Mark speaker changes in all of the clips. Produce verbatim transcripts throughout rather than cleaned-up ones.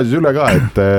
Speaker 1: üle ka,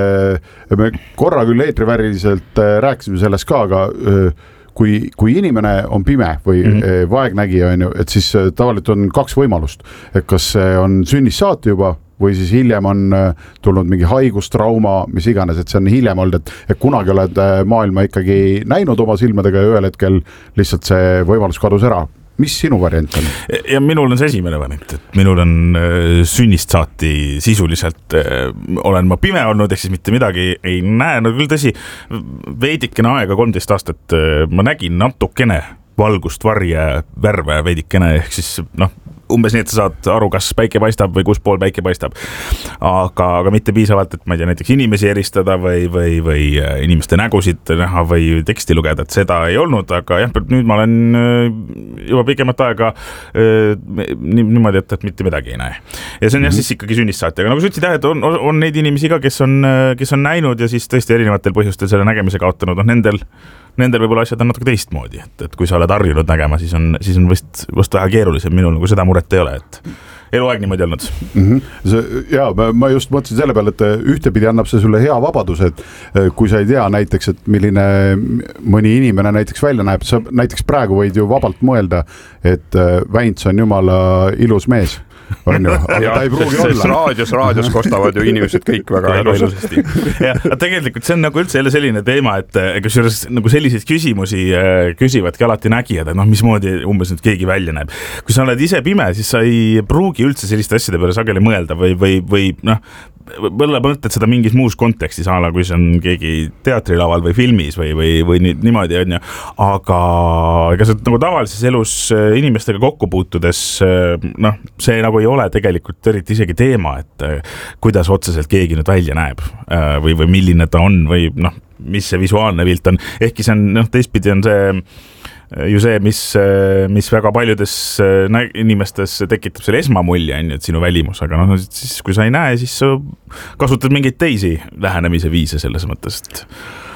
Speaker 1: et me korra küll eetriväriliselt rääkisime sellest ka, aga kui, kui inimene on pime või mm-hmm. vaegnägija, on ju, et siis tavaliselt on kaks võimalust, et kas see on sünnist saati juba või siis hiljem on tulnud mingi haigus, trauma, mis iganes, et see on hiljem olnud, et, et kunagi oled maailma ikkagi näinud oma silmadega ja ühel hetkel lihtsalt see võimalus kadus ära. Mis sinu variant on?
Speaker 2: Ja minul on see esimene variant, et minul on sünnist saati sisuliselt olen ma pime olnud, ehk siis mitte midagi ei näe, no küll tõsi, veidikene aega, kolmteist aastat ma nägin natukene valgust, varje, värve veidikene, ehk siis noh, umbes nii, et sa saad aru, kas päike paistab või kus pool päike paistab. Aga, aga mitte piisavalt, et ma ei tea, näiteks inimesi eristada või, või, või inimeste nägusid näha või teksti lugeda, et seda ei olnud, aga jah, nüüd ma olen juba pikemat aega niimoodi, et, et mitte midagi ei näe. Ja see on jah siis ikkagi sünnist saati, aga nagu sa ütlesid jah, et on, on neid inimesi ka, kes on, kes on näinud ja siis tõesti erinevatel põhjustel selle nägemise kaotanud, noh nendel Nendel võib-olla asjad on natuke teistmoodi, et, et kui sa oled harjunud nägema, siis on, siis on vist, vist vähe keerulisem, minul nagu seda muret ei ole, et eluaeg niimoodi olnud.
Speaker 1: Mm-hmm. See, jaa, ma, ma just mõtlesin selle peale, et ühtepidi annab see sulle hea vabadus, et kui sa ei tea näiteks, et milline mõni inimene näiteks välja näeb, sa näiteks praegu võid ju vabalt mõelda, et Väints on jumala ilus mees. On ju, aga ja, ta ei pruugi olla.
Speaker 3: Raadios, raadios kostavad ju inimesed kõik väga ilusasti.
Speaker 2: Ja, tegelikult see on nagu üldse jälle selline teema, et kusjuures nagu selliseid küsimusi küsivadki alati nägijad, et noh, mismoodi umbes nüüd keegi välja näeb. Kui sa oled ise pime, siis sa ei pruugi üldse selliste asjade peale sageli mõelda või, või, või noh, võlla mõtled seda mingis muus kontekstis, ala kui see on keegi teatrilaval või filmis või, või, või niimoodi on ju, aga ega see nagu tavalises elus inimestega kokku puutudes, noh, see nagu ei ole tegelikult eriti isegi teema, et kuidas otseselt keegi nüüd välja näeb või, või milline ta on või noh, mis see visuaalne pilt on, ehkki see on, noh, teistpidi on see ju see, mis, mis väga paljudes inimestes tekitab selle esmamulje, et sinu välimus, aga noh, siis kui sa ei näe, siis sa kasutad mingeid teisi lähenemise viise selles mõttes, et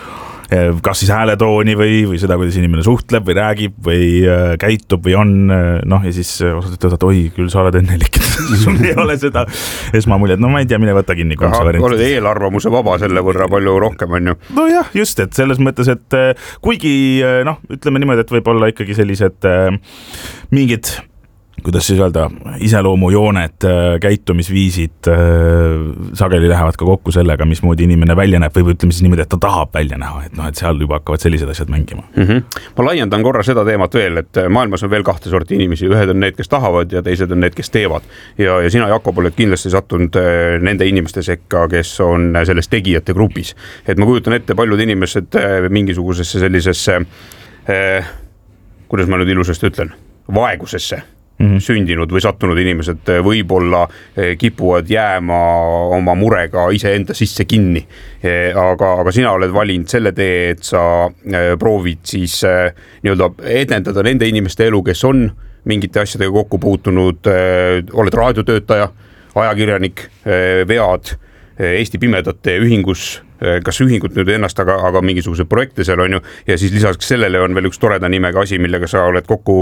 Speaker 2: kas siis hääletooni või, või seda, kuidas inimene suhtleb või räägib või käitub või on, noh ja siis osad ütlevad, et oi, küll sa oled ennelik, sul ei ole seda esmamuljet, no ma ei tea, mine võta kinni.
Speaker 3: Oled eelarvamuse vaba selle võrra palju rohkem, on ju?
Speaker 2: No jah, just, et selles mõttes, et kuigi, noh, ütleme niimoodi, et võib olla ikkagi sellised mingid kuidas siis öelda, iseloomujooned, käitumisviisid sageli lähevad ka kokku sellega, mismoodi inimene välja näeb või ütleme siis niimoodi, et ta tahab välja näha, et noh, et seal juba hakkavad sellised asjad mängima.
Speaker 3: Mm-hmm. Ma laiendan korra seda teemat veel, et maailmas on veel kahte sorti inimesi, ühed on need, kes tahavad ja teised on need, kes teevad. Ja, ja sina, Jakob, oled kindlasti sattunud nende inimeste sekka, kes on selles tegijate grupis. Et ma kujutan ette paljud inimesed mingisugusesse sellisesse, eh, kuidas ma nüüd ilusasti ütlen, vaegusesse Mm-hmm. sündinud või sattunud inimesed võib-olla kipuvad jääma oma murega iseenda sisse kinni. Aga, aga sina oled valinud selle tee, et sa proovid siis nii-öelda edendada nende inimeste elu, kes on mingite asjadega kokku puutunud, oled raadiotöötaja, ajakirjanik, vead Eesti Pimedate ühingus, kas ühingut nüüd ennast, aga, aga mingisuguse projekte seal on ju, ja siis lisaks sellele on veel üks toreda nimega asi, millega sa oled kokku,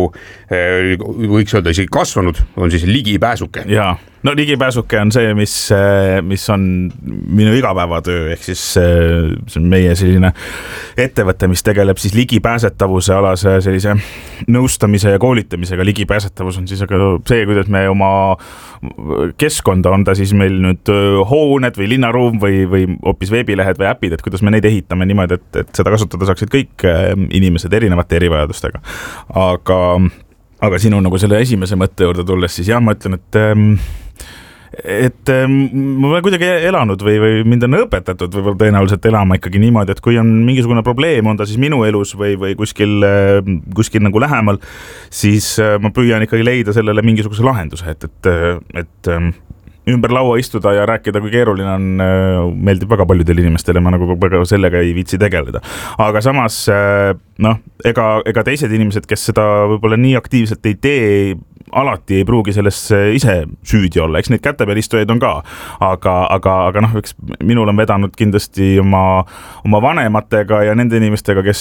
Speaker 3: võiks öelda isegi kasvanud, on siis ligipääsuke.
Speaker 2: Jaa, no ligipääsuke on see, mis, mis on minu igapäevatöö, ehk siis see on meie selline ettevõte, mis tegeleb siis ligipääsetavuse alase sellise nõustamise ja koolitamisega. Ligipääsetavus on siis aga see, kuidas me oma keskkonda, on ta siis meil nüüd hooned või linnaruum või, või hoopis veebilehed või äpid, et kuidas me neid ehitame niimoodi, et, et seda kasutada saaksid kõik inimesed erinevate erivajadustega. Aga, aga sinu nagu selle esimese mõtte juurde tulles, siis jah, ma ütlen, et et ma olen kuidagi elanud või, või mind on õpetatud või tõenäoliselt elama ikkagi niimoodi, et kui on mingisugune probleem, on ta siis minu elus või, või kuskil, kuskil nagu lähemal, siis ma püüan ikkagi leida sellele mingisuguse lahenduse, et, et, et ümber laua istuda ja rääkida, kui keeruline on, meeldib väga paljudel inimestele, ma nagu sellega ei viitsi tegeleda. Aga samas, noh, ega, ega teised inimesed, kes seda võib-olla nii aktiivselt ei tee, alati ei pruugi sellest ise süüdi olla, eks neid kätepealistujaid on ka, aga, aga, aga noh, eks minul on vedanud kindlasti oma, oma vanematega ja nende inimestega, kes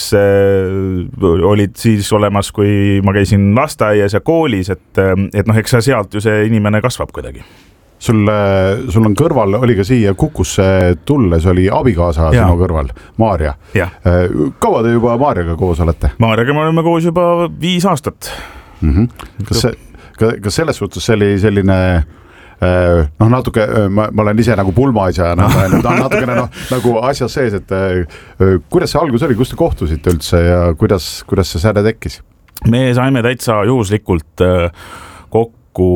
Speaker 2: olid siis olemas, kui ma käisin lasteaias ja koolis, et, et noh, eks sealt ju see inimene kasvab kuidagi.
Speaker 1: sul, sul on kõrval, oli ka siia Kukusse tulles, oli abikaasa ja. Sinu kõrval, Maarja. Kaua te juba Maarjaga koos olete?
Speaker 2: Maarjaga me oleme koos juba viis aastat.
Speaker 1: Mm-hmm. Kas, see, kas selles suhtes see oli selline noh, natuke, ma, ma olen ise nagu pulmaisa ja noh, natukene noh, nagu asjas sees, et kuidas see algus oli, kus te kohtusite üldse ja kuidas, kuidas see säde tekkis?
Speaker 2: Me saime täitsa juhuslikult kokku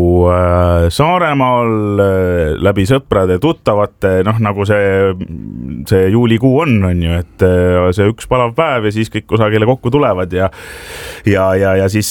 Speaker 2: Saaremaal läbi sõprade tuttavate, noh nagu see, see juulikuu on, on ju, et see üks palav päev ja siis kõik kusagile kokku tulevad ja, ja, ja, ja siis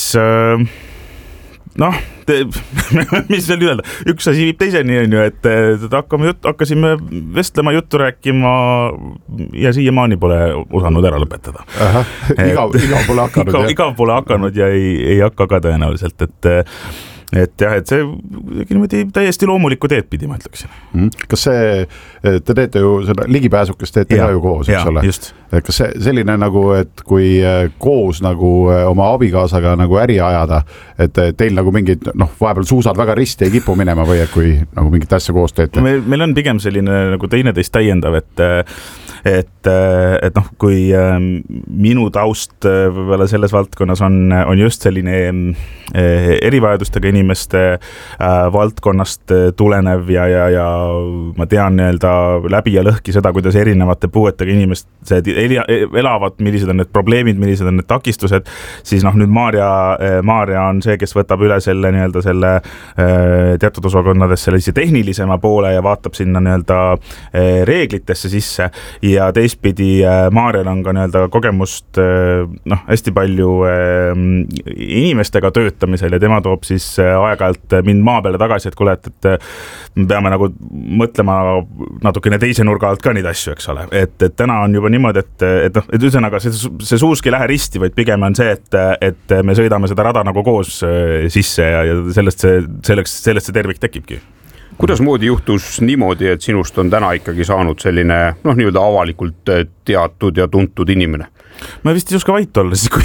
Speaker 2: noh, mis veel öelda, üks asi viib teiseni, on ju, et hakkame jutt, hakkasime vestlema, juttu rääkima ja siiamaani pole osanud ära lõpetada.
Speaker 1: Igav, igav pole hakanud.
Speaker 2: Igav, igav pole hakanud ja ei, ei hakka ka tõenäoliselt, et et jah, et see niimoodi täiesti loomulikku teed pidi, ma ütleksin.
Speaker 1: Kas see, te teete ju seda ligipääsukest teete ja, ka ju koos, eks ole? Kas see selline nagu, et kui koos nagu oma abikaasaga nagu äri ajada, et teil nagu mingid, noh, vahepeal suusad väga risti ei kipu minema või et kui nagu mingit asja koos teete?
Speaker 2: Meil, meil on pigem selline nagu teineteist täiendav, et et, et noh, kui minu taust võib-olla selles valdkonnas on, on just selline erivajadustega inimeste valdkonnast tulenev ja, ja, ja ma tean nii-öelda läbi ja lõhki seda, kuidas erinevate puuetega inimesed elavad, millised on need probleemid, millised on need takistused, siis noh, nüüd Maarja, Maarja on see, kes võtab üle selle nii-öelda selle teatud osakonnades sellise tehnilisema poole ja vaatab sinna nii-öelda reeglitesse sisse ja teistpidi Maarjal on ka nii-öelda kogemust noh, hästi palju inimestega töötamisel ja tema toob siis aeg-ajalt mind maa peale tagasi, et kuule, et, et me peame nagu mõtlema natukene teise nurga alt ka neid asju, eks ole. Et, et täna on juba niimoodi, et, et, noh, et ühesõnaga see, see suuski lähe risti, vaid pigem on see, et, et me sõidame seda rada nagu koos sisse ja, ja sellest see, selleks, sellest see tervik tekibki.
Speaker 3: Kuidas moodi juhtus niimoodi, et sinust on täna ikkagi saanud selline noh, nii-öelda avalikult teatud ja tuntud inimene?
Speaker 2: Ma vist ei oska vait olla, siis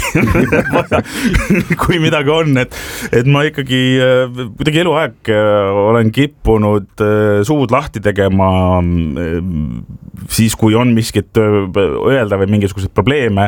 Speaker 2: kui, kui midagi on, et, et ma ikkagi kuidagi eluaeg olen kippunud suud lahti tegema siis, kui on miskit öelda või mingisuguseid probleeme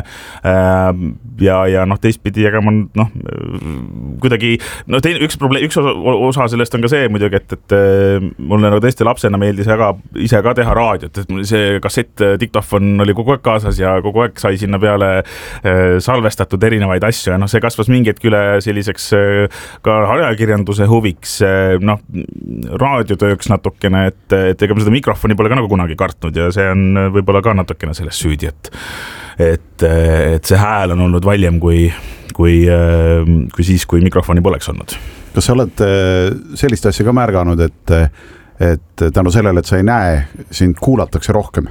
Speaker 2: ja, ja noh, teistpidi, aga ma noh, kuidagi, no teine, üks probleem, üks osa, osa sellest on ka see muidugi, et, et mulle nagu tõesti lapsena meeldis väga ise ka teha raadiot, et see kassett diktofon oli kogu aeg kaasas ja kogu aeg sai sinna peale salvestatud erinevaid asju ja noh, see kasvas mingi hetk üle selliseks ka ajakirjanduse huviks, noh, raadiotööks natukene, et, et ega ma seda mikrofoni pole ka nagu kunagi kartnud ja see on võib-olla ka natukene selles süüdi, et, et, et see hääl on olnud valjem kui, kui, kui siis, kui mikrofoni poleks olnud.
Speaker 1: Kas sa oled sellist asja ka märganud, et, et tänu sellele, et sa ei näe, sind kuulatakse rohkem?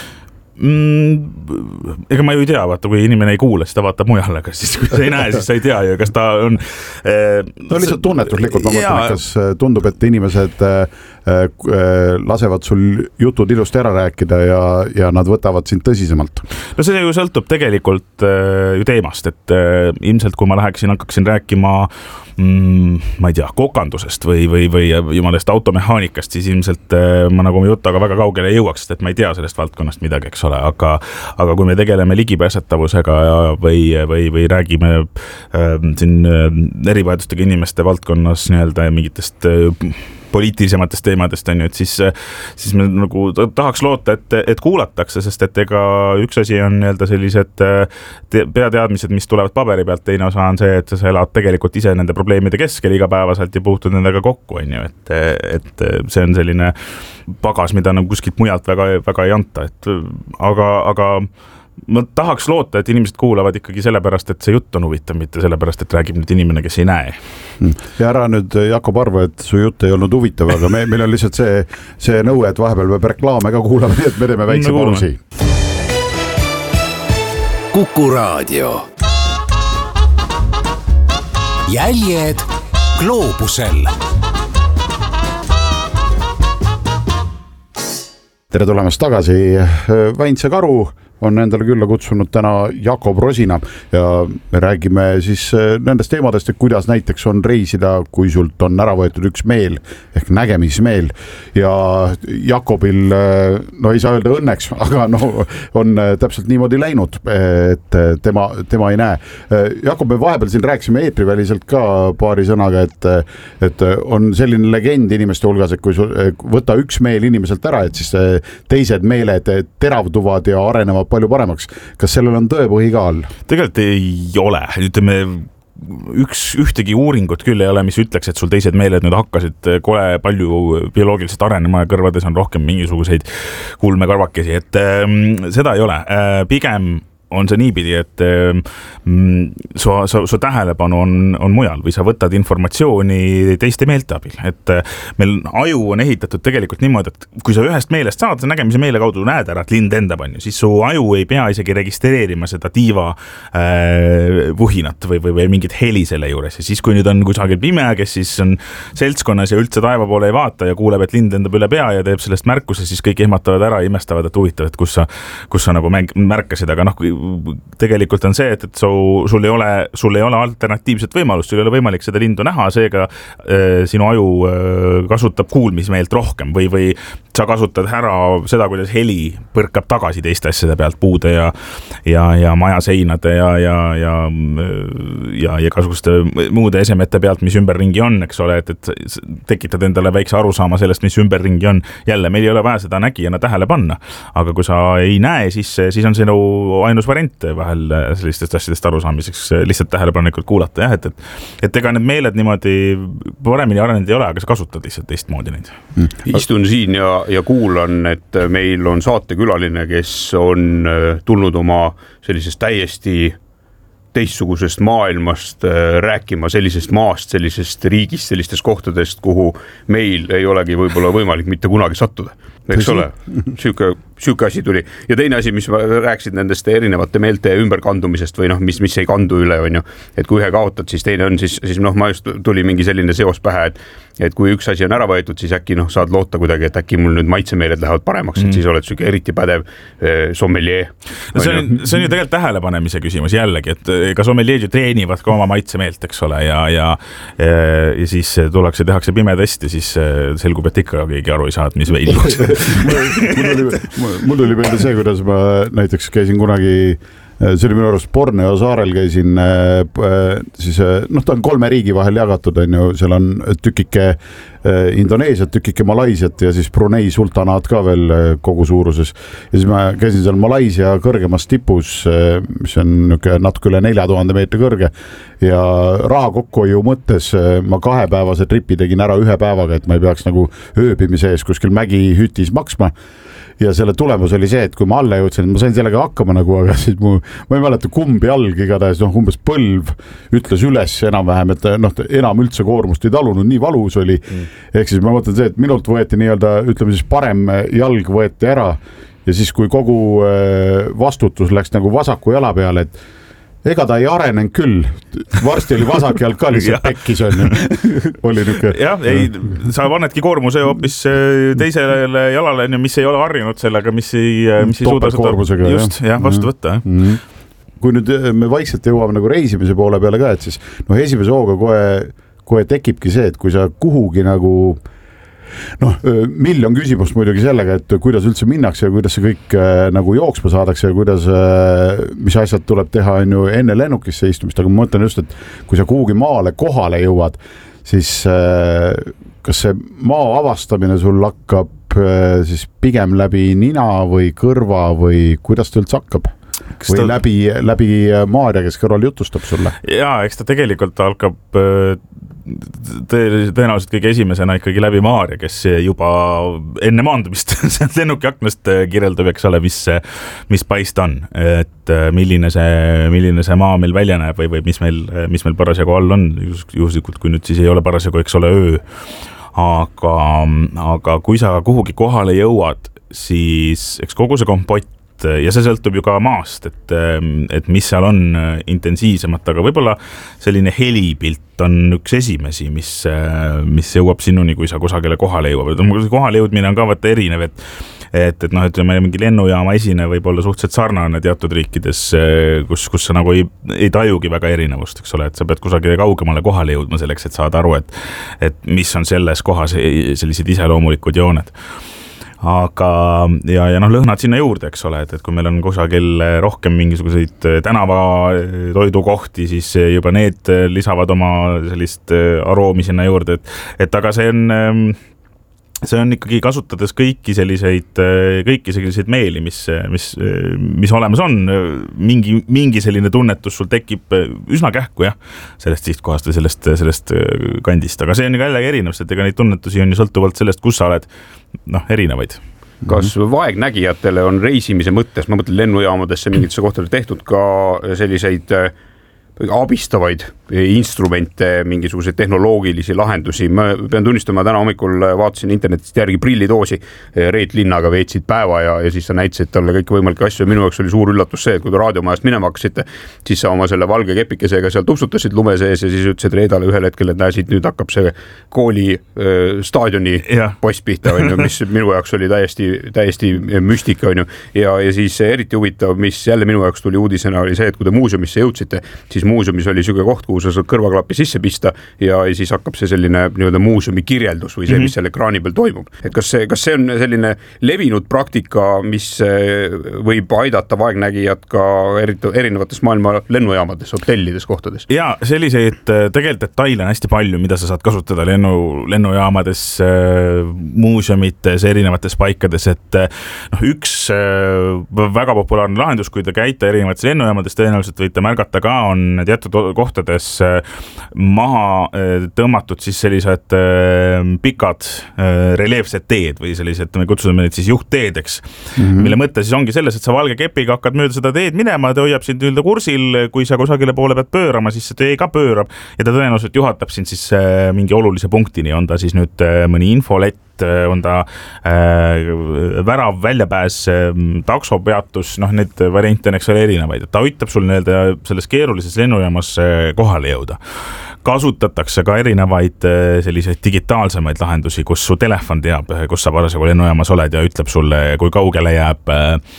Speaker 2: Mm, ega ma ju ei tea, vaata, kui inimene ei kuule, siis ta vaatab mujale, kas siis kui sa ei näe, siis sa ei tea ju, kas ta on
Speaker 1: eh, no lihtsalt tunnetuslikult, ma mõtlen, kas tundub, et inimesed eh, eh, lasevad sul jutud ilusti ära rääkida ja, ja nad võtavad sind tõsisemalt?
Speaker 2: No see ju sõltub tegelikult eh, ju teemast, et eh, ilmselt kui ma läheksin, hakkaksin rääkima mm, ma ei tea, kokandusest või, või, või jumalast automehaanikast, siis ilmselt eh, ma nagu juttaga väga kaugele ei jõuaks, et ma ei tea sellest valdkonnast midagi, eks ole. Aga, aga kui me tegeleme ligipääsetavusega või, või, või räägime äh, siin erivajadustega inimeste valdkonnas nii-öelda mingitest äh, poliitilisematest teemadest, on ju, et siis, siis me nagu tahaks loota, et, et kuulatakse, sest et ega üks asi on nii-öelda sellised te, peateadmised, mis tulevad paberi pealt, teine osa on see, et sa elad tegelikult ise nende probleemide keskel igapäevaselt ja puhtud nendega kokku, on ju, et, et see on selline pagas, mida nagu kuskilt mujalt väga, väga ei anta, et aga, aga ma tahaks loota, et inimesed kuulavad ikkagi sellepärast, et see jutt on huvitav, mitte sellepärast, et räägib nüüd inimene, kes ei näe.
Speaker 1: Ja ära nüüd Jakob arva, et su jutt ei olnud huvitav, aga me, meil on lihtsalt see, see nõue, et vahepeal peab reklaame ka kuulama, nii et me teeme väikse pausi.
Speaker 4: Kuku Raadio. Jäljed gloobusel.
Speaker 1: tere tulemast tagasi, Väinse Karu on endale külla kutsunud täna Jakob Rosina ja me räägime siis nendest teemadest, et kuidas näiteks on reisida, kui sult on ära võetud üks meel ehk nägemismeel ja Jakobil, no ei saa öelda õnneks, aga no on täpselt niimoodi läinud, et tema, tema ei näe. Jakob, me vahepeal siin rääkisime eetriväliselt ka paari sõnaga, et, et on selline legend inimeste hulgas, et kui sul, võta üks meel inimeselt ära, et siis teised meeled teravduvad ja arenevad palju paremaks. Kas sellel on tõepõhi ka all?
Speaker 2: Tegelikult ei ole. Ütleme, üks ühtegi uuringut küll ei ole, mis ütleks, et sul teised meeled nüüd hakkasid kole palju bioloogiliselt arenema ja kõrvades on rohkem mingisuguseid kulmekarvakesi. Et äh, seda ei ole. Äh, pigem on see niipidi, et mm, su, su, su tähelepanu on, on mujal või sa võtad informatsiooni teiste meelte abil. Et meil aju on ehitatud tegelikult niimoodi, et kui sa ühest meelest saad, nägemise meele kaudu näed ära, et lind endab on ju, siis su aju ei pea isegi registreerima seda tiiva äh, vuhinat või, või, või mingit heli selle juures. Ja siis, kui nüüd on kusagil pime, kes siis on seltskonnas ja üldse taeva poole ei vaata ja kuuleb, et lind endab üle pea ja teeb sellest märkuse, siis kõik ehmatavad ära ja imestavad, et huvitav, et kus sa, kus sa nagu märkasid, aga noh, kui tegelikult on see, et, et su, sul, ei ole, sul ei ole alternatiivset võimalust, sul ei ole võimalik seda lindu näha, seega äh, sinu aju äh, kasutab kuulmismeelt rohkem või, või sa kasutad ära seda, kuidas heli põrkab tagasi teiste asjade pealt, puude ja, ja, ja maja seinade ja, ja, ja, ja, ja kasuguste muude esemete pealt, mis ümberringi on, eks ole, et, et tekitad endale väikse arusaama sellest, mis ümberringi on. Jälle, meil ei ole vaja seda nägijana tähele panna, aga kui sa ei näe, siis, siis on sinu ainus variant vahel sellistest asjadest arusaamiseks lihtsalt tähelepanelikult kuulata, jah, et, et, et ega need meeled niimoodi paremini arenenud ei ole, aga sa kasutad lihtsalt teistmoodi neid.
Speaker 3: Mm. Istun siin ja, ja kuulan, et meil on saatekülaline, kes on tulnud oma sellisest täiesti teistsugusest maailmast rääkima, sellisest maast, sellisest riigist, sellistest kohtadest, kuhu meil ei olegi võib-olla võimalik mitte kunagi sattuda. Eks ole, süüke, süüke asi tuli. Ja teine asi, mis rääksid nendest erinevate meelte ümberkandumisest või noh, mis, mis ei kandu üle, on ju. Et kui ühe kaotad, siis teine on, siis, siis noh, ma just tuli mingi selline seos pähe, et, et kui üks asi on ära võetud, siis äkki noh, saad loota kuidagi, et äkki mul nüüd maitsemeeled lähevad paremaks, et mm. siis oled süüke eriti pädev eh, sommelier.
Speaker 2: No see, on, see on ju tegelikult tähelepanemise küsimus jällegi, et ka sommelierid ju treenivad ka oma maitsemeelt, eks ole, ja, ja, ja siis tullakse, tehakse pime test ja siis selgub, et ikka keegi aru ei saa, et mis veidi
Speaker 1: mul tuli, mul tuli meelde see, kuidas ma näiteks käisin kunagi, see oli minu arust Borneo saarel, käisin siis, noh, ta on kolme riigi vahel jagatud, on ju, seal on tükike Indoneesiat, tükike Malaisiat ja siis Brunei sultanaat ka veel kogu suuruses. Ja siis ma käisin seal Malaisia kõrgemas tipus, mis on natuke üle nelja tuhande meetri kõrge ja raha kokkuhoiu mõttes ma kahepäevase tripi tegin ära ühe päevaga, et ma ei peaks nagu ööbimise ees kuskil mägihütis maksma. Ja selle tulemus oli see, et kui ma alla jõudsin, ma sain sellega hakkama nagu, aga siis mu, ma ei mäleta kumbi jalg igatahes, noh, umbes põlv ütles üles enam-vähem, et noh, enam üldse koormust ei talunud, nii valus oli. Mm. Ehk siis ma mõtlen see, et minult võeti nii-öelda, ütleme siis parem jalg võeti ära ja siis kui kogu vastutus läks nagu vasaku jala peale, et ega ta ei arenenud küll, varsti oli vasak jalg ka lihtsalt pekkis on oli nüke.
Speaker 2: Jah, ei, sa panedki koormuse hoopis teisele jalale, mis ei ole harjunud sellega, mis ei, mis ei suuda seda just, jah, vastu võtta.
Speaker 1: Mm-hmm. Kui nüüd me vaikselt jõuame nagu reisimise poole peale ka, et siis noh, esimese hooga kohe, kohe tekibki see, et kui sa kuhugi nagu noh, miljon küsimust muidugi sellega, et kuidas üldse minnakse ja kuidas see kõik äh, nagu jooksma saadakse ja kuidas, äh, mis asjad tuleb teha on ju enne lennukisse istumist, aga ma mõtlen just, et kui sa kuhugi maale kohale jõuad, siis äh, kas see maa avastamine sul hakkab äh, siis pigem läbi nina või kõrva või kuidas ta üldse hakkab? Kas või ta... läbi, läbi Maarja, kes kõrval jutustab sulle?
Speaker 2: Jaa, eks ta tegelikult hakkab tõenäoliselt kõige esimesena ikkagi läbi Maarja, kes juba enne maandumist lennuki aknast kirjeldab, eks ole, mis, mis paista on, et milline see, milline see maa meil välja näeb või, või mis meil, mis meil parasjagu all on, juhuslikult, kui nüüd siis ei ole parasjagu, eks ole, öö. Aga, aga kui sa kuhugi kohale jõuad, siis eks kogu see kompott ja see sõltub ju ka maast, et, et mis seal on intensiivsemat, aga võib-olla selline helipilt on üks esimesi, mis, mis jõuab sinuni, kui sa kusagile kohale jõuab. Kohale jõudmine on ka vaata erinev, et, et, et noh, ütleme mingi lennujaama esine võib olla suhteliselt sarnane teatud riikides, kus, kus sa nagu ei, ei tajugi väga erinevust, eks ole, et sa pead kusagile kaugemale kohale jõudma selleks, et saada aru, et, et mis on selles kohas sellised iseloomulikud jooned. Aga ja, ja noh, lõhnad sinna juurde, eks ole, et, et kui meil on kusagil rohkem mingisuguseid tänava toidukohti, siis juba need lisavad oma sellist aroomi sinna juurde, et, et aga see on see on ikkagi kasutades kõiki selliseid, kõiki selliseid meeli, mis, mis, mis olemas on, mingi, mingi selline tunnetus sul tekib üsna kähku, jah, sellest sihtkohast või sellest, sellest kandist, aga see on jällegi erinev, et ega neid tunnetusi on ju sõltuvalt sellest, kus sa oled, noh, erinevaid.
Speaker 3: Kas vaegnägijatele on reisimise mõttes, ma mõtlen lennujaamadesse mingitesse kohtadele tehtud ka selliseid abistavaid instrumente, mingisuguseid tehnoloogilisi lahendusi. Ma pean tunnistama, täna hommikul vaatasin internetist järgi prillidoosi, Reet Linnaga veetsid päeva ja, ja siis sa näitasid talle kõiki võimalikke asju. Minu jaoks oli suur üllatus see, et kui te raadiomajast minema hakkasite, siis sa oma selle valge kepikesega seal tupsutasid lume sees ja siis ütlesid Reedale ühel hetkel, et näesid, nüüd hakkab see kooli äh, staadioni post pihta, on ju, mis minu jaoks oli täiesti, täiesti müstika, on ju. Ja, ja siis eriti huvitav, mis jälle minu jaoks tuli uudisena, oli see, et kui te muuseumisse jõudsite, siis muuseumis oli süge koht, kuhu sa saad kõrvaklappi sisse pista ja siis hakkab see selline nii-öelda muuseumi kirjeldus või see, mis seal ekraani peal toimub. Et kas see, kas see on selline levinud praktika, mis võib aidata vaegnägijad ka erinevates maailma lennujaamades, hotellides, kohtades?
Speaker 2: Ja selliseid tegelikult detaile on hästi palju, mida sa saad kasutada lennu, lennujaamades, muuseumites, erinevates paikades, et noh, üks väga populaarne lahendus, kui te käite erinevates lennujaamades, tõenäoliselt võite märgata ka, on teatud kohtades maha tõmmatud siis sellised pikad reljeefsed teed või sellised, me kutsume neid siis juhtteedeks, mm-hmm. mille mõte siis ongi selles, et sa valge kepiga hakkad mööda seda teed minema, ta hoiab sind üldse kursil, kui sa kusagile poole pead pöörama, siis see tee ka pöörab ja ta tõenäoliselt juhatab sind siis mingi olulise punktini, on ta siis nüüd mõni infolett, on ta äh, värav, väljapääs, taksopeatus, noh, need variante on eks ole erinevaid, et ta aitab sul nii-öelda selles keerulises lennujaamas kohale jõuda. Kasutatakse ka erinevaid selliseid digitaalsemaid lahendusi, kus su telefon teab, kus sa parasjagu lennujaamas oled ja ütleb sulle, kui kaugele jääb,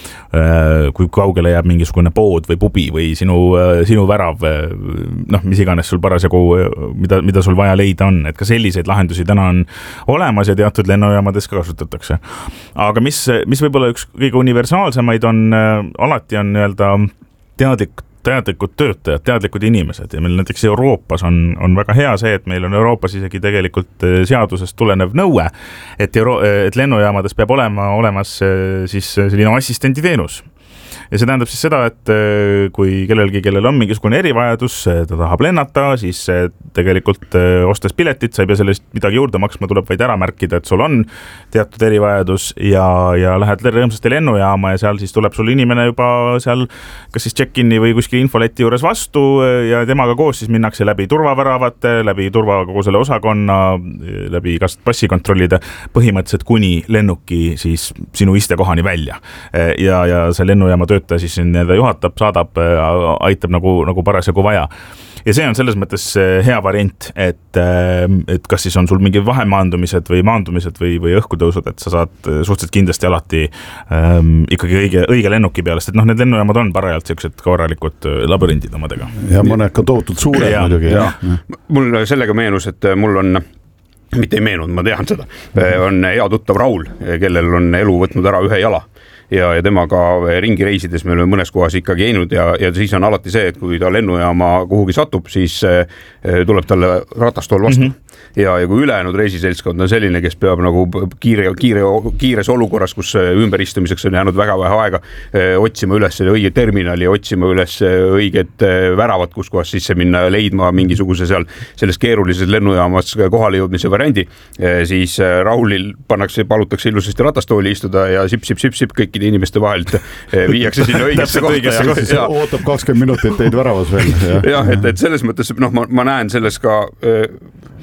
Speaker 2: kui kaugele jääb mingisugune pood või pubi või sinu, sinu värav, noh, mis iganes sul parasjagu, mida, mida sul vaja leida on, et ka selliseid lahendusi täna on olemas ja teatud lennujaamades ka kasutatakse. Aga mis, mis võib-olla üks kõige universaalsemaid on, alati on nii-öelda teadlik teadlikud töötajad, teadlikud inimesed ja meil näiteks Euroopas on, on väga hea see, et meil on Euroopas isegi tegelikult seadusest tulenev nõue, et, Euro- et lennujaamades peab olema olemas siis selline assistendi teenus. Ja see tähendab siis seda, et kui kellelgi, kellel on mingisugune erivajadus, ta tahab lennata, siis tegelikult ostes piletit, sa ei pea sellest midagi juurde maksma, tuleb vaid ära märkida, et sul on teatud erivajadus ja, ja lähed rõõmsasti lennujaama ja seal siis tuleb sul inimene juba seal kas siis check-in'i või kuskil infoleti juures vastu ja temaga koos siis minnakse läbi turvaväravate, läbi turva kogu selle osakonna, läbi kas passikontrollide põhimõtteliselt kuni lennuki siis sinu istekohani välja. Ja, ja see lennujaama töötaja siis nii-öelda juhatab, saadab, aitab nagu, nagu parasjagu vaja. Ja see on selles mõttes hea variant, et, et kas siis on sul mingi vahemaandumised või maandumised või, või õhkutõusud, et sa saad suhteliselt kindlasti alati ähm, ikkagi õige, õige lennuki pealest, et noh, need lennujaamad on parajalt sellised korralikud labürindid omadega.
Speaker 1: Ja mõned ka tohutult suured ja, muidugi. Ja. Ja.
Speaker 3: Mul sellega meenus, et mul on mitte ei meenunud, ma tean seda, on hea tuttav Raul, kellel on elu võtnud ära ühe jala. Ja, ja temaga ringi reisides me oleme mõnes kohas ikkagi einud ja, ja siis on alati see, et kui ta lennujaama kuhugi satub, siis äh, tuleb talle ratastool vastu. Mm-hmm. Ja, ja kui ülejäänud reisiseltskond on selline, kes peab nagu kiire, kiire, kiires olukorras, kus ümberistumiseks on jäänud väga vähe aega, äh, otsima üles õige terminali, otsima üles õiget äh, väravat, kus kohas sisse minna ja leidma mingisuguse seal selles keerulises lennujaamas kohale jõudmise variandi, äh, siis äh, Raulil pannakse, palutakse ilusasti ratastooli istuda ja sip, sip, sip, sip kõik inimeste vahelt viiakse sinna õigesse kohta.
Speaker 1: Ja ootab kakskümmend minutit teid väravas veel.
Speaker 3: Jah, et, et selles mõttes, noh, ma, ma näen selles ka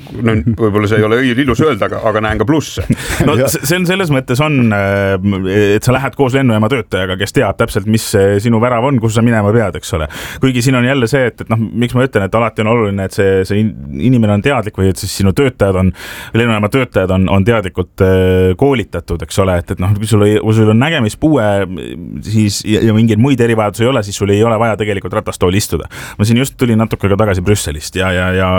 Speaker 3: no võib-olla see ei ole ilus öelda, aga, aga näen ka plusse.
Speaker 2: No see on selles mõttes on, et sa lähed koos lennujaama töötajaga, kes teab täpselt, mis sinu värav on, kus sa minema pead, eks ole. Kuigi siin on jälle see, et, et noh, miks ma ütlen, et alati on oluline, et see, see inimene on teadlik või et siis sinu töötajad on, lennujaama töötajad on, on teadlikult koolitatud, eks ole, et, et noh, kui sul, ei, kui sul on nägemispuue siis, ja, ja mingeid muid erivajadusi ei ole, siis sul ei ole vaja tegelikult ratastooli istuda. Ma siin just tulin natuke ka tagasi Brüsselist ja, ja, ja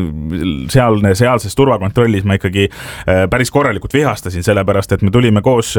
Speaker 2: sealne, sealses turvakontrollis ma ikkagi päris korralikult vihastasin, sellepärast, et me tulime koos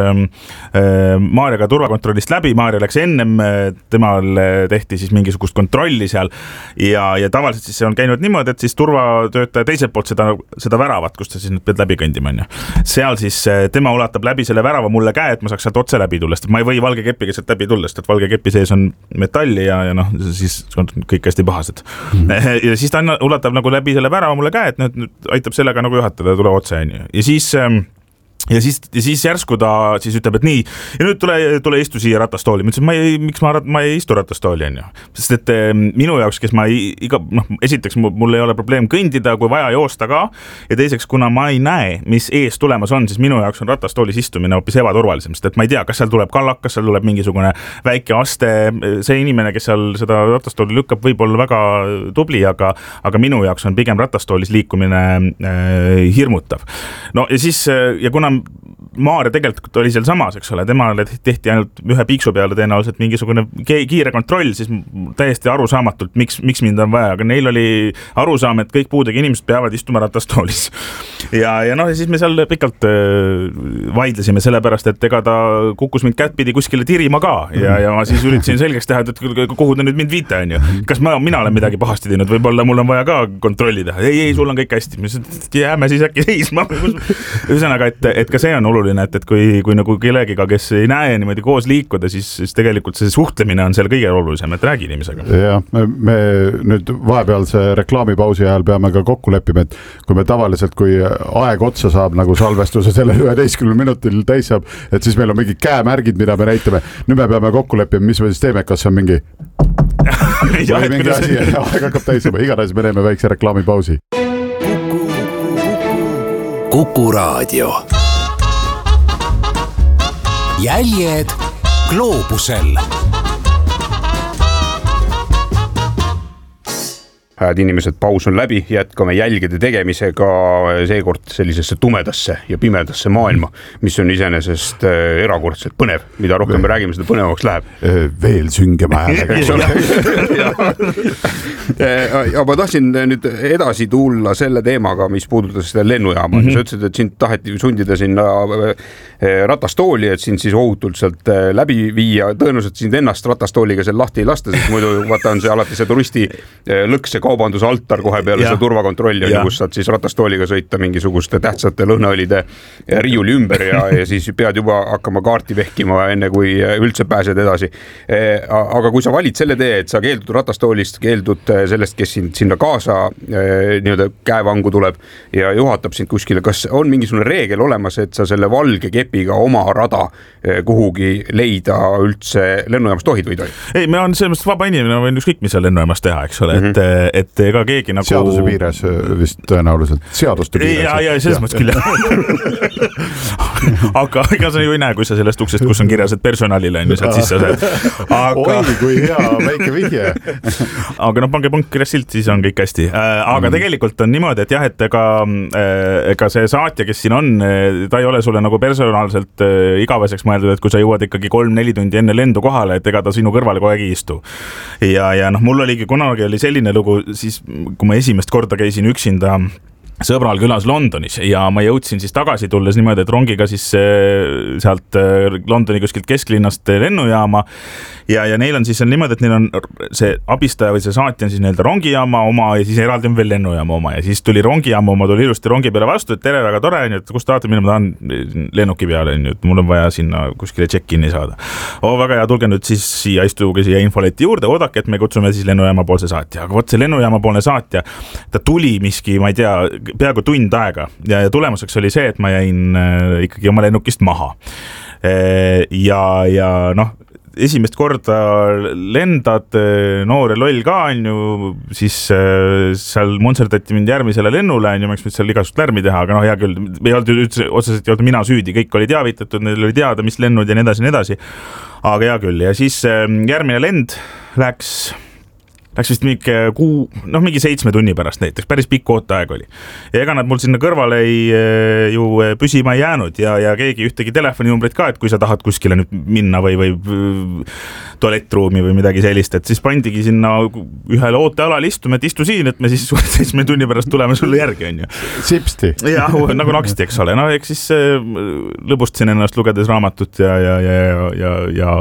Speaker 2: Maarjaga turvakontrollist läbi, Maarja läks ennem, temal tehti siis mingisugust kontrolli seal ja, ja tavaliselt siis see on käinud niimoodi, et siis turvatöötaja teiselt poolt seda, seda väravat, kus ta siis nüüd pead läbi kõndima, on ju. Seal siis tema ulatab läbi selle värava mulle käe, et ma saaks sealt otse läbi tulla, sest ma ei või valge kepiga sealt läbi tulla, sest et valge kepi sees on metalli ja, ja noh, siis on kõik hästi pahased. Mm-hmm. Ja siis ta ulatab nagu läbi selle värava mulle käe, et nüüd, nüüd aitab sellega nagu juhatada ja tule otse, on ju. Ja siis... Ja siis, ja siis järsku ta siis ütleb, et nii, ja nüüd tule, tule istu siia ratastooli. Ma ütlesin, ma ei, miks ma, ma ei istu ratastooli, on ju. Sest et minu jaoks, kes ma iga, noh, esiteks mul ei ole probleem kõndida, kui vaja joosta ka, ja teiseks, kuna ma ei näe, mis ees tulemas on, siis minu jaoks on ratastoolis istumine hoopis ebaturvalisem, sest et ma ei tea, kas seal tuleb kallak, kas seal tuleb mingisugune väike aste, see inimene, kes seal seda ratastooli lükkab, võib olla väga tubli, aga, aga minu jaoks on pigem ratastoolis liikumine äh, hirmutav. No ja siis, ja kuna Maarja tegelikult oli seal samas, eks ole, temale tehti ainult ühe piiksu peale tõenäoliselt mingisugune kiire kontroll, siis täiesti arusaamatult, miks, miks mind on vaja, aga neil oli arusaam, et kõik puudega inimesed peavad istuma ratastoolis. Ja, ja noh, ja siis me seal pikalt vaidlesime sellepärast, et ega ta kukkus mind kättpidi kuskile tirima ka ja, ja ma siis üritasin selgeks teha, et kuhu ta nüüd mind viite, on ju. Kas ma, mina olen midagi pahasti teinud, võib-olla mul on vaja ka kontrolli teha. Ei, ei, sul on kõik hästi. Jääme siis äkki seisma. Ühesõnaga, et, et ka see on oluline, et, et kui, kui nagu kellegiga, kes ei näe niimoodi koos liikuda, siis, siis tegelikult see suhtlemine on seal kõige olulisem, et räägi inimesega.
Speaker 1: Ja, me, me nüüd vahepealse reklaamipausi ajal peame ka kokku leppima, et kui me tavaliselt, kui aeg otsa saab nagu salvestuse selle üheteistkümnel minutil täis saab, et siis meil on mingi käemärgid, mida me näitame. Nüüd me peame kokku leppima, mis me siis teeme, kas on mingi, või mingi asi, aeg hakkab täis saama. Igatahes me teeme väikse reklaamipausi.
Speaker 4: Kuku Raadio. Jäljed gloobusel.
Speaker 3: Hääd inimesed, paus on läbi, jätkame jälgede tegemisega seekord sellisesse tumedasse ja pimedasse maailma, mis on iseenesest erakordselt põnev. Mida rohkem me räägime, seda põnevaks läheb.
Speaker 1: Veel süngema häälega.
Speaker 3: Ja ma tahtsin nüüd edasi tulla selle teemaga, mis puudutas seda lennujaama. Mm-hmm. Sa ütlesid, et sind taheti sundida sinna ratastooli, et sind siis ohutult sealt läbi viia. Tõenäoliselt sind ennast ratastooliga seal lahti ei lasta, sest muidu vaata on see alati see turisti lõkse kaubandusaltar kohe peale ja. Seda turvakontrolli, kus saad siis ratastooliga sõita mingisuguste tähtsate lõhnaõlide riiuli ümber ja, ja siis pead juba hakkama kaarti vehkima enne, kui üldse pääsed edasi. Aga kui sa valid selle tee, et sa keeldud ratastoolist, keeldud sellest, kes sind sinna kaasa nii-öelda käevangu tuleb ja juhatab sind kuskile, kas on mingisugune reegel olemas, et sa selle valge kepiga oma rada kuhugi leida üldse lennujaamast tohid või tohid?
Speaker 2: Ei, me on selles mõttes vaba inimene, ma võin ükskõik mis seal lennujaamast teha, eks ole, et mm-hmm. et ega keegi nagu...
Speaker 1: Seaduse piires vist tõenäoliselt. Seaduste piires.
Speaker 2: Ja, ja, selles mõttes küll. Aga ega sa ju ei näe, kui sa sellest uksest, kus on kirjas, et personalile on ju sealt sisse saad. Aga...
Speaker 1: Oi, kui hea, väike vihje.
Speaker 2: Aga no pange punkt kirjas silt, siis on kõik hästi. Aga mm. tegelikult on niimoodi, et jah, et ega, ega see saatja, kes siin on, ta ei ole sulle nagu personaalselt igaveseks mõeldud, et kui sa jõuad ikkagi kolm-neli tundi enne lendu kohale, et ega ta sinu kõrvale kogu aeg ei istu. Ja, ja noh, mul oligi kunagi oli selline lugu, siis kui ma esimest korda käisin üksinda sõbral külas Londonis ja ma jõudsin siis tagasi tulles niimoodi, et rongiga siis sealt Londoni kuskilt kesklinnast lennujaama ja, ja neil on siis on niimoodi, et neil on see abistaja või see saatja on siis neilda rongijaama oma ja siis eraldi on veel lennujaama oma ja siis tuli rongijaama oma, tuli ilusti rongi peale vastu, et tere, väga tore, et kus tahate minna, ma tahan lennuki peale, et mul on vaja sinna kuskile check-in'i saada. O, väga hea, tulge nüüd siis siia, istuge siia infoleti juurde, oodake, et me kutsume siis lennujaama poolse saatja, aga võt see lennujaama poolne saatja, ta tuli miski, ma ei tea, peaaegu tund aega ja tulemuseks oli see, et ma jäin ikkagi oma lennukist maha. Ja, ja noh, esimest korda lendad, noor ja loll ka on ju, siis seal montserdati mind järgmisele lennule on ju, ma eks võid seal igasugust lärmi teha, aga noh, hea küll, ei olnud üldse, otseselt ei olnud mina süüdi, kõik oli teavitatud, neil oli teada, mis lennud ja nii edasi, nii edasi. Aga hea küll, ja siis järgmine lend läks Läks vist mingi kuu, noh mingi seitsme tunni pärast näiteks, päris pikk ooteaeg oli. Ja ega nad mul sinna kõrvale ei, ju püsima ei jäänud ja, ja keegi ühtegi telefoninumbrit ka, et kui sa tahad kuskile nüüd minna või, või tualettruumi või midagi sellist, et siis pandigi sinna ühele ootealal istume, et istu siin, et me siis seitsme tunni pärast tuleme sulle järgi, on ju.
Speaker 1: Sipsti.
Speaker 2: Jah, nagu naksti, eks ole. No eks siis lõbustasin ennast lugedes raamatut ja, ja, ja, ja, ja